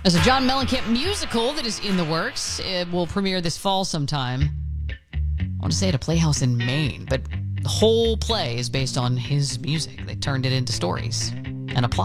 There's a John Mellencamp musical that is in the works. It will premiere this fall sometime. I want to say at a playhouse in Maine, but the whole play is based on his music. They turned it into stories and a plot.